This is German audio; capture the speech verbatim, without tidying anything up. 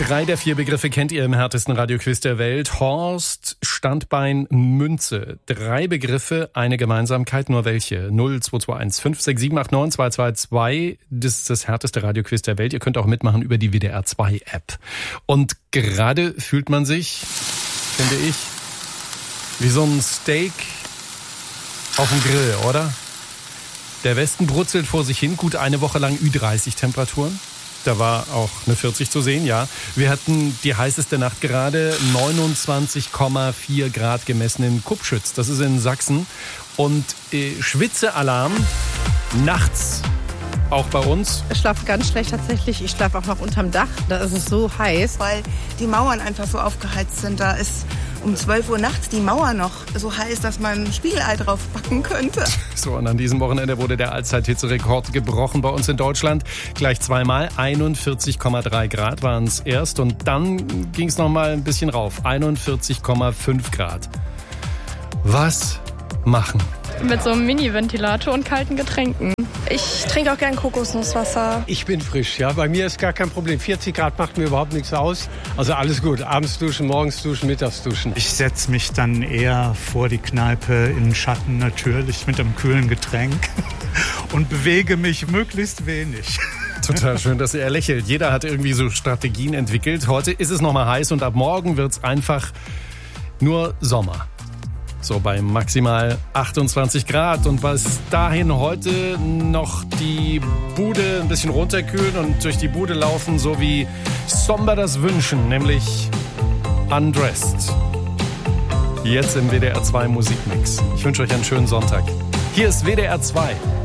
Drei der vier Begriffe kennt ihr im härtesten Radioquiz der Welt. Horst, Standbein, Münze. Drei Begriffe, eine Gemeinsamkeit, nur welche? null zwei zwei eins fünf sechs sieben acht neun zwei zwei zwei. Das ist das härteste Radioquiz der Welt. Ihr könnt auch mitmachen über die W D R zwei App. Und gerade fühlt man sich, finde ich, wie so ein Steak auf dem Grill, oder? Der Westen brutzelt vor sich hin, gut eine Woche lang Ü dreißig Temperaturen. Da war auch eine vierzig zu sehen, ja. Wir hatten die heißeste Nacht gerade, neunundzwanzig Komma vier Grad gemessen in Kupschütz. Das ist in Sachsen. Und äh, Schwitzealarm nachts auch bei uns. Ich schlafe ganz schlecht tatsächlich. Ich schlafe auch noch unterm Dach. Da ist es so heiß. Weil die Mauern einfach so aufgeheizt sind. Da ist um zwölf Uhr nachts die Mauer noch so heiß, dass man ein Spiegelei drauf backen könnte. So, und an diesem Wochenende wurde der Allzeithitzerekord gebrochen bei uns in Deutschland. Gleich zweimal. einundvierzig Komma drei Grad waren es erst. Und dann ging es noch mal ein bisschen rauf. einundvierzig Komma fünf Grad. Was machen? Mit so einem Mini-Ventilator und kalten Getränken. Ich trinke auch gern Kokosnusswasser. Ich bin frisch, ja. Bei mir ist gar kein Problem. vierzig Grad macht mir überhaupt nichts aus. Also alles gut. Abends duschen, morgens duschen, mittags duschen. Ich setze mich dann eher vor die Kneipe in den Schatten, natürlich mit einem kühlen Getränk und bewege mich möglichst wenig. Total schön, dass er lächelt. Jeder hat irgendwie so Strategien entwickelt. Heute ist es nochmal heiß und ab morgen wird es einfach nur Sommer. So bei maximal achtundzwanzig Grad. Und was dahin heute noch die Bude ein bisschen runterkühlen und durch die Bude laufen, so wie Somber das wünschen, nämlich Undressed. Jetzt im W D R zwei Musikmix. Ich wünsche euch einen schönen Sonntag. Hier ist W D R zwei.